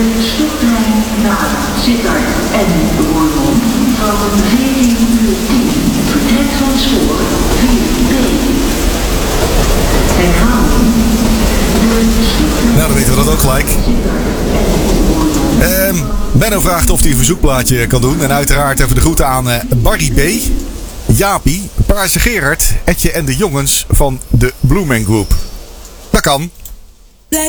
Stoptrein naar Sittard en Roermond van 14:10. Vertrek van spoor 4B. Herhaling. Nou, dan weten we dat ook gelijk. Benno vraagt of hij een verzoekplaatje kan doen. En uiteraard even de groeten aan Barry B, Jaapie, Paarse Gerard, Etje en de jongens van de Blue Man Group. Dat kan.